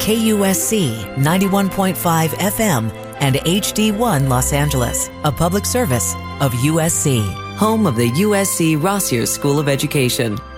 KUSC 91.5 FM and HD1 Los Angeles, a public service of USC, home of the USC Rossier School of Education.